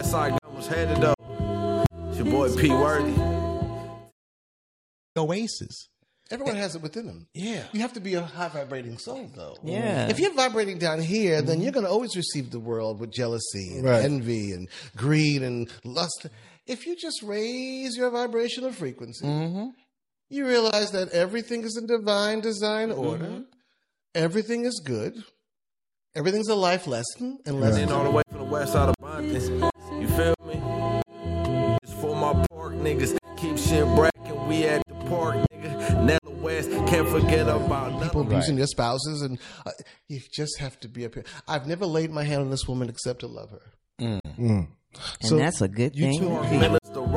West Side Gun was headed up. It's your boy P. Worthy. Oasis. Everyone has it within them. Yeah. You have to be a high vibrating soul, though. Yeah. If you're vibrating down here, then you're going to always receive the world with jealousy and envy and greed and lust. If you just raise your vibrational frequency, you realize that everything is in divine design order. Everything is good. Everything's a life lesson. And And all the way from the west side of Bonton. You feel me? It's for my park niggas. Keep shit brackin'. We at the park, nigga. Nella West. Can't forget about people abusing their spouses. And you just have to be up here. I've never laid my hand on this woman except to love her. And that's a good thing. You